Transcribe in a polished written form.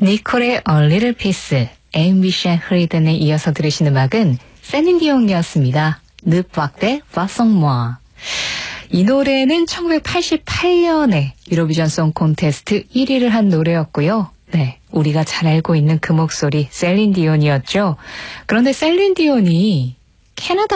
니콜의 A Little Piece, 앰비션 흐리든에 이어서 들으신 음악은 셀린디온이었습니다. Ne partez pas sans moi. 이 노래는 1988년에 유로비전 송 콘테스트 1위를 한 노래였고요. 네, 우리가 잘 알고 있는 그 목소리 셀린디온이었죠. 그런데 셀린디온이 캐나다